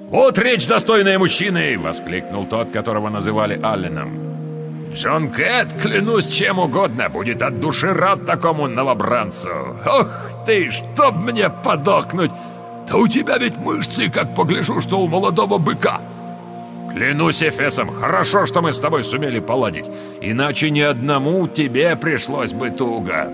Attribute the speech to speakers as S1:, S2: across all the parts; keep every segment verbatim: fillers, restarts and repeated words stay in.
S1: «Вот речь, достойная мужчины!» — воскликнул тот, которого называли Алленом. «Джон Кэт, клянусь чем угодно, будет от души рад такому новобранцу! Ох ты, чтоб мне подохнуть! Да у тебя ведь мышцы, как погляжу, что у молодого быка! Клянусь Эфесом, хорошо, что мы с тобой сумели поладить, иначе ни одному тебе пришлось бы туго!»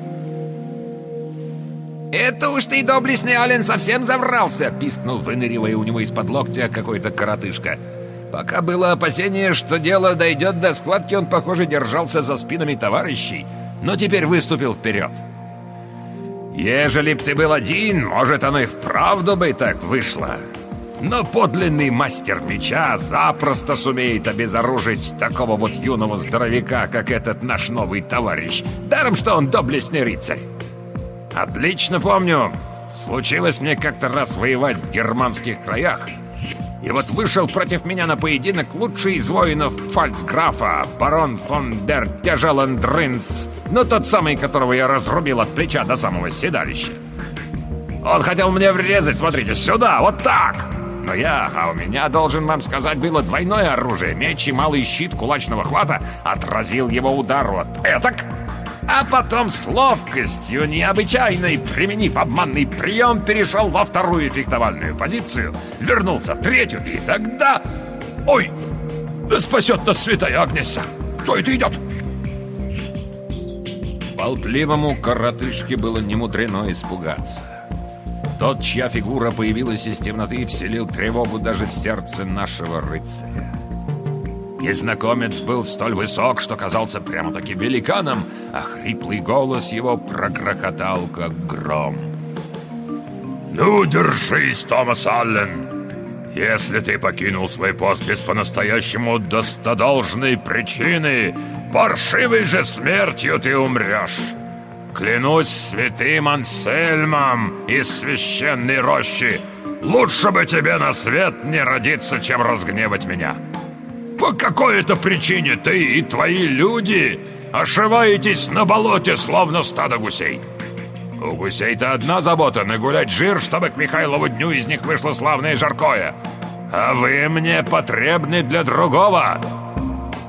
S2: «Это уж ты, доблестный Аллен, совсем заврался!» — пискнул, выныривая у него из-под локтя какой-то коротышка. Пока было опасение, что дело дойдет до схватки, он, похоже, держался за спинами товарищей, но теперь выступил вперед. «Ежели б ты был один, может, оно и вправду бы так вышло. Но подлинный мастер меча запросто сумеет обезоружить такого вот юного здоровяка, как этот наш новый товарищ, даром что он доблестный рыцарь. Отлично помню, случилось мне как-то раз воевать в германских краях, и вот вышел против меня на поединок лучший из воинов фальцграфа, барон фон дер Тяжелендринц, ну тот самый, которого я разрубил от плеча до самого седалища. Он хотел мне врезать, смотрите, сюда, вот так! Но я, а у меня, должен вам сказать, было двойное оружие, меч и малый щит кулачного хвата, отразил его удар вот этак. А потом с ловкостью необычайной, применив обманный прием, перешел во вторую фехтовальную позицию, вернулся в третью, и тогда... Ой, да спасет нас святая Агнеса! Кто это идет?
S1: Болтливому коротышке было немудрено испугаться. Тот, чья фигура появилась из темноты, вселил тревогу даже в сердце нашего рыцаря. Незнакомец был столь высок, что казался прямо-таки великаном, а хриплый голос его прогрохотал, как гром. «Ну, держись, Томас Аллен! Если ты покинул свой пост без по-настоящему достодолжной причины, паршивой же смертью ты умрешь! Клянусь святым Ансельмом из священной рощи, лучше бы тебе на свет не родиться, чем разгневать меня! По какой-то причине ты и твои люди ошиваетесь на болоте, словно стадо гусей. У гусей-то одна забота — нагулять жир, чтобы к Михайлову дню из них вышло славное жаркое. А вы мне потребны для другого.